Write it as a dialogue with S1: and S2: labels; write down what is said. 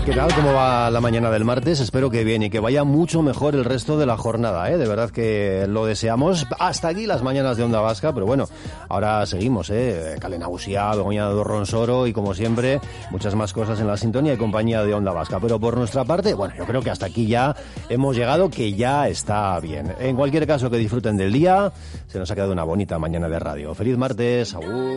S1: ¿Qué tal? ¿Cómo va la mañana del martes? Espero que bien y que vaya mucho mejor el resto de la jornada, ¿eh? De verdad que lo deseamos. Hasta aquí las mañanas de Onda Vasca, pero bueno, ahora seguimos, Calen Agusía, Begoña Dorronsoro y como siempre, muchas más cosas en la sintonía y compañía de Onda Vasca. Pero por nuestra parte, bueno, yo creo que hasta aquí ya hemos llegado, que ya está bien. En cualquier caso, que disfruten del día. Se nos ha quedado una bonita mañana de radio. ¡Feliz martes! ¡Agur!